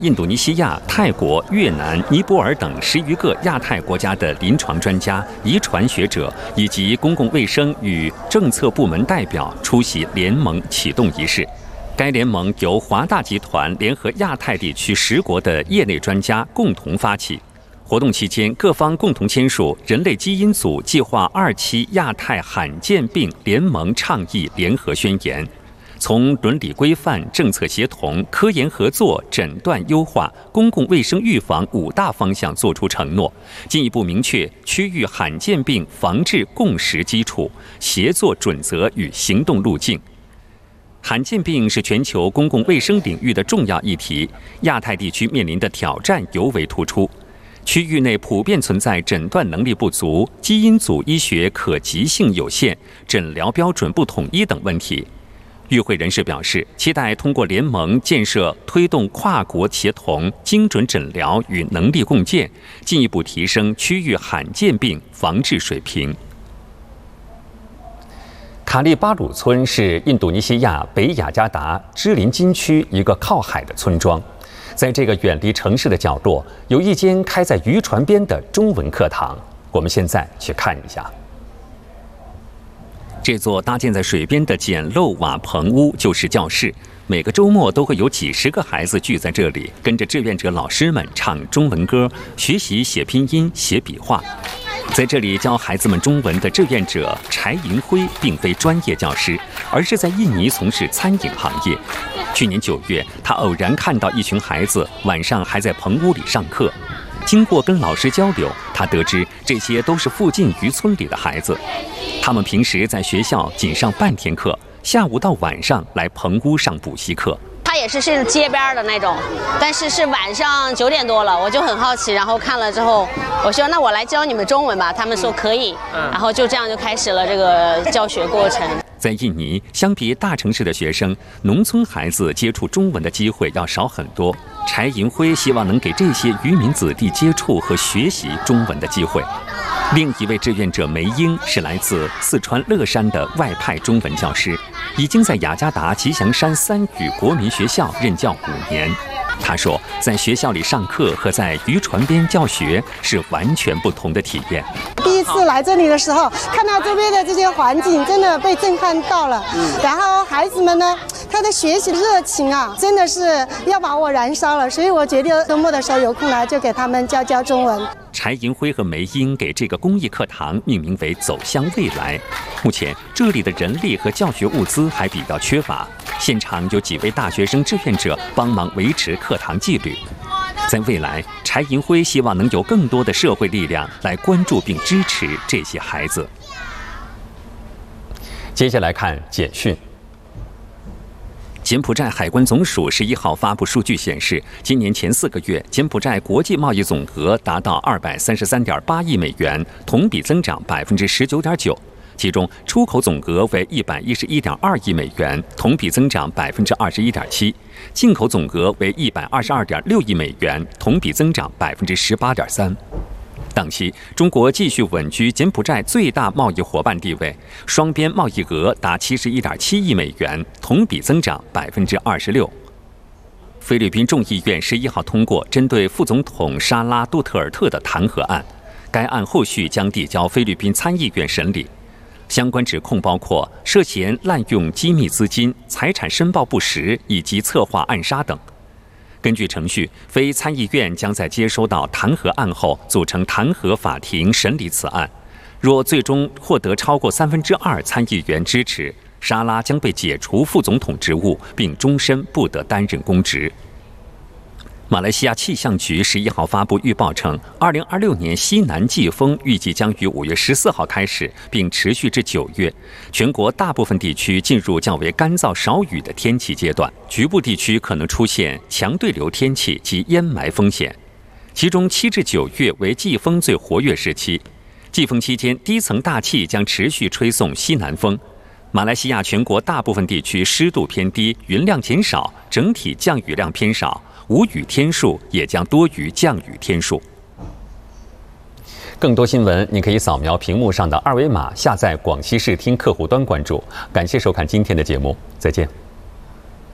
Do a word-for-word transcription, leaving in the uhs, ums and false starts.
印度尼西亚、泰国、越南、尼泊尔等十余个亚太国家的临床专家、遗传学者以及公共卫生与政策部门代表出席联盟启动仪式。该联盟由华大集团联合亚太地区十国的业内专家共同发起。活动期间，各方共同签署《人类基因组计划二期亚太罕见病联盟倡议联合宣言》。从伦理规范、政策协同、科研合作、诊断优化、公共卫生预防五大方向作出承诺，进一步明确区域罕见病防治共识基础、协作准则与行动路径。罕见病是全球公共卫生领域的重要议题，亚太地区面临的挑战尤为突出。区域内普遍存在诊断能力不足、基因组医学可及性有限、诊疗标准不统一等问题。与会人士表示，期待通过联盟建设推动跨国协同、精准诊疗与能力共建，进一步提升区域罕见病防治水平。卡利巴鲁村是印度尼西亚北雅加达芝林金区一个靠海的村庄，在这个远离城市的角落，有一间开在渔船边的中文课堂。我们现在去看一下。这座搭建在水边的简陋瓦棚屋就是教室，每个周末都会有几十个孩子聚在这里，跟着志愿者老师们唱中文歌，学习写拼音、写笔画。在这里教孩子们中文的志愿者柴银辉并非专业教师，而是在印尼从事餐饮行业。去年九月，他偶然看到一群孩子晚上还在棚屋里上课。经过跟老师交流，他得知这些都是附近渔村里的孩子。他们平时在学校仅上半天课，下午到晚上来棚屋上补习课。 他也是是街边的那种，但是是晚上九点多了，我就很好奇，然后看了之后，我说那我来教你们中文吧，他们说可以，然后就这样就开始了这个教学过程。 在印尼，相比大城市的学生，农村孩子接触中文的机会要少很多。柴银辉希望能给这些渔民子弟接触和学习中文的机会。另一位志愿者梅英是来自四川乐山的外派中文教师，已经在雅加达吉祥山三语国民学校任教五年。他说，在学校里上课和在渔船边教学是完全不同的体验。 第一次来这里的时候，看到周边的这些环境，真的被震撼到了。然后孩子们呢，他的学习热情啊，真的是要把我燃烧了。所以我决定周末的时候有空来就给他们教教中文。 柴银辉和梅英给这个公益课堂命名为“走向未来”。目前这里的人力和教学物资还比较缺乏，现场有几位大学生志愿者帮忙维持课堂纪律。在未来，柴银辉希望能有更多的社会力量来关注并支持这些孩子。接下来看简讯。柬埔寨海关总署十一号发布数据显示，今年前四个月，柬埔寨国际贸易总额达到二百三十三点八亿美元，同比增长百分之十九点九。其中，出口总额为一百一十一点二亿美元，同比增长百分之二十一点七；进口总额为一百二十二点六亿美元，同比增长百分之十八点三。当期，中国继续稳居柬埔寨最大贸易伙伴地位，双边贸易额达七十一点七亿美元，同比增长百分之二十六。菲律宾众议院十一号通过针对副总统沙拉·杜特尔特的弹劾案，该案后续将递交菲律宾参议院审理。相关指控包括涉嫌滥用机密资金、财产申报不实以及策划暗杀等。根据程序，非参议院将在接收到弹劾案后，组成弹劾法庭审理此案。若最终获得超过三分之二参议员支持，沙拉将被解除副总统职务，并终身不得担任公职。马来西亚气象局十一号发布预报称，二零二六年西南季风预计将于五月十四号开始，并持续至九月。全国大部分地区进入较为干燥少雨的天气阶段，局部地区可能出现强对流天气及淹埋风险。其中七至九月为季风最活跃时期，季风期间低层大气将持续吹送西南风。马来西亚全国大部分地区湿度偏低，云量减少，整体降雨量偏少。无雨天数也将多于降雨天数。更多新闻，您可以扫描屏幕上的二维码，下载广西视听客户端关注。感谢收看今天的节目，再见。